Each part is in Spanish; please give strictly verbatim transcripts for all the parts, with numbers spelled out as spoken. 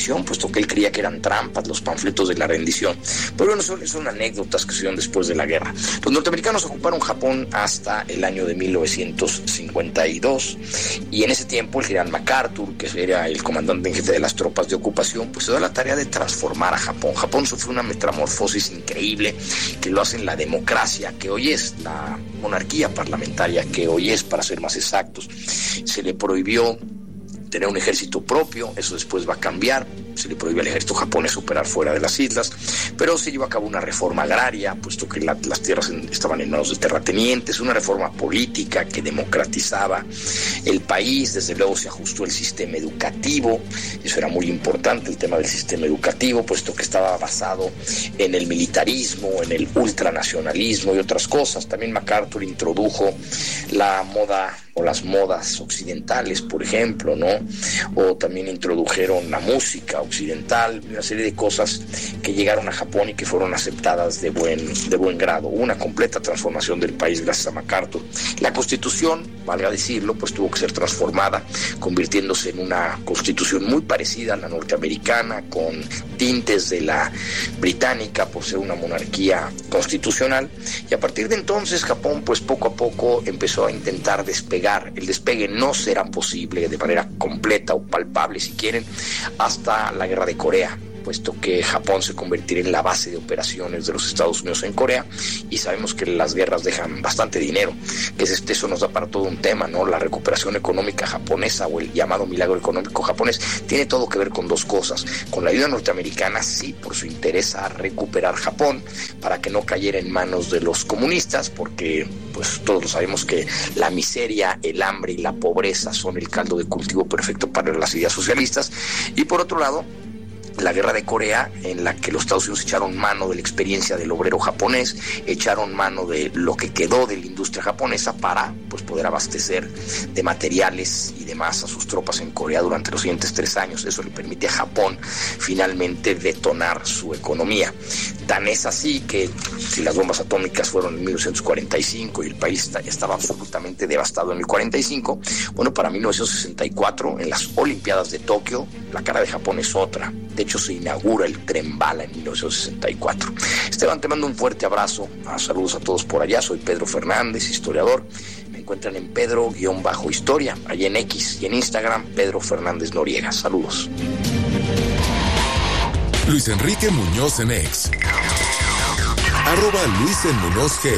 rendición, puesto que él creía que eran trampas los panfletos de la rendición. Pero bueno, son, son anécdotas que se dieron después de la guerra. Los norteamericanos ocuparon Japón hasta el año de mil novecientos cincuenta y dos, y en ese tiempo el general MacArthur, que era el comandante en jefe de las tropas de ocupación, pues se da la tarea de transformar a Japón. Japón sufrió una metamorfosis increíble, que lo hace en la democracia, que hoy es la monarquía parlamentaria, que hoy es, para ser más exactos. Se le prohibió tener un ejército propio, eso después va a cambiar, se le prohíbe al ejército japonés operar fuera de las islas, pero se llevó a cabo una reforma agraria, puesto que la, las tierras en, estaban en manos de terratenientes, una reforma política que democratizaba el país. Desde luego se ajustó el sistema educativo, eso era muy importante, el tema del sistema educativo, puesto que estaba basado en el militarismo, en el ultranacionalismo y otras cosas. También MacArthur introdujo la moda o las modas occidentales, por ejemplo, ¿no? O también introdujeron la música occidental, una serie de cosas que llegaron a Japón y que fueron aceptadas de buen, de buen grado. Hubo una completa transformación del país gracias a MacArthur. La Constitución, valga decirlo, pues tuvo que ser transformada, convirtiéndose en una constitución muy parecida a la norteamericana, con tintes de la británica, por ser una monarquía constitucional. Y a partir de entonces Japón, pues poco a poco empezó a intentar despegar. El despegue no será posible de manera completa o palpable, si quieren, hasta la guerra de Corea, puesto que Japón se convertirá en la base de operaciones de los Estados Unidos en Corea, y sabemos que las guerras dejan bastante dinero, que es este, eso nos da para todo un tema, ¿no? La recuperación económica japonesa, o el llamado milagro económico japonés, tiene todo que ver con dos cosas: con la ayuda norteamericana, sí, por su interés a recuperar Japón, para que no cayera en manos de los comunistas, porque pues todos sabemos que la miseria, el hambre y la pobreza son el caldo de cultivo perfecto para las ideas socialistas. Y por otro lado, la guerra de Corea, en la que los Estados Unidos echaron mano de la experiencia del obrero japonés, echaron mano de lo que quedó de la industria japonesa para pues poder abastecer de materiales y demás a sus tropas en Corea durante los siguientes tres años. Eso le permite a Japón finalmente detonar su economía. Tan es así que si las bombas atómicas fueron en mil novecientos cuarenta y cinco y el país estaba absolutamente devastado en mil novecientos cuarenta y cinco, bueno, para mil novecientos sesenta y cuatro, en las Olimpiadas de Tokio, la cara de Japón es otra. De hecho, se inaugura el Tren Bala en mil novecientos sesenta y cuatro. Esteban, te mando un fuerte abrazo. Saludos a todos por allá. Soy Pedro Fernández, historiador. Me encuentran en Pedro-Historia, allá en X, y en Instagram, Pedro Fernández Noriega. Saludos. Luis Enrique Muñoz en X. Arroba Luis en Muñoz G.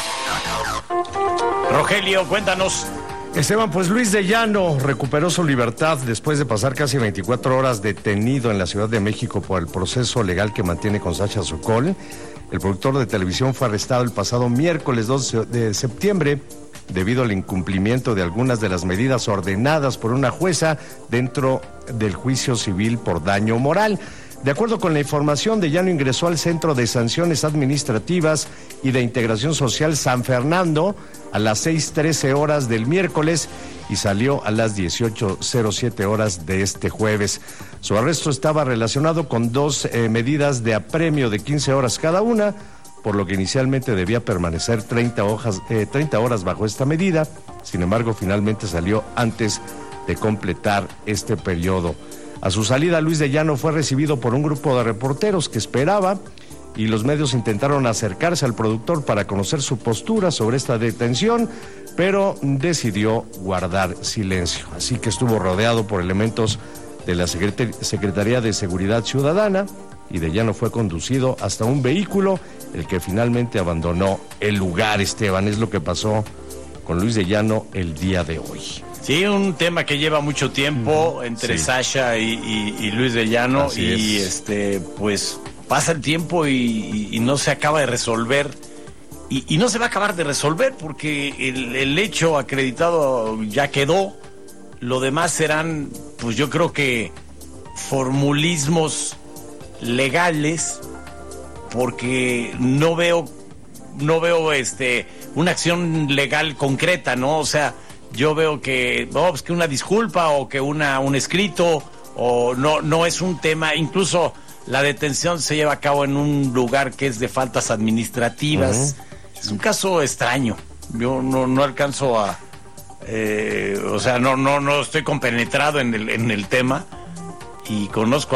Rogelio, cuéntanos. Esteban, pues Luis de Llano recuperó su libertad después de pasar casi veinticuatro horas detenido en la Ciudad de México por el proceso legal que mantiene con Sacha Sokol. El productor de televisión fue arrestado el pasado miércoles dos de septiembre debido al incumplimiento de algunas de las medidas ordenadas por una jueza dentro del juicio civil por daño moral. De acuerdo con la información, de Llano ingresó al Centro de Sanciones Administrativas y de Integración Social San Fernando a las seis trece horas del miércoles y salió a las dieciocho cero siete horas de este jueves. Su arresto estaba relacionado con dos eh, medidas de apremio de quince horas cada una, por lo que inicialmente debía permanecer treinta, hojas, eh, treinta horas bajo esta medida. Sin embargo, finalmente salió antes de completar este periodo. A su salida, Luis de Llano fue recibido por un grupo de reporteros que esperaba, y los medios intentaron acercarse al productor para conocer su postura sobre esta detención, pero decidió guardar silencio. Así que estuvo rodeado por elementos de la Secretaría de Seguridad Ciudadana, y de Llano fue conducido hasta un vehículo, el que finalmente abandonó el lugar. Esteban, es lo que pasó con Luis de Llano el día de hoy. Sí, un tema que lleva mucho tiempo uh-huh. entre sí. Sasha y, y, y Luis de Llano. Así y es. este pues pasa el tiempo y, y, y no se acaba de resolver, y, y no se va a acabar de resolver porque el, el hecho acreditado ya quedó. Lo demás serán, pues yo creo que formulismos legales, porque no veo no veo este una acción legal concreta, ¿no? O sea, yo veo que, oh, pues que una disculpa o que una un escrito, o no no es un tema. Incluso la detención se lleva a cabo en un lugar que es de faltas administrativas. Uh-huh. Es un caso extraño. Yo no no alcanzo a eh, o sea, no no no estoy compenetrado en el en el tema, y conozco